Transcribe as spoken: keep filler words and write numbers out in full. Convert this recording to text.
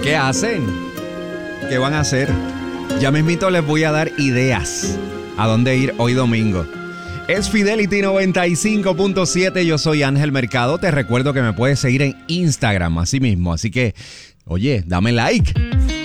¿Qué hacen? ¿Qué van a hacer? Ya mismito les voy a dar ideas a dónde ir hoy domingo. Es Fidelity noventa y cinco punto siete, yo soy Ángel Mercado. Te recuerdo que me puedes seguir en Instagram, así mismo. Así que, oye, dame like.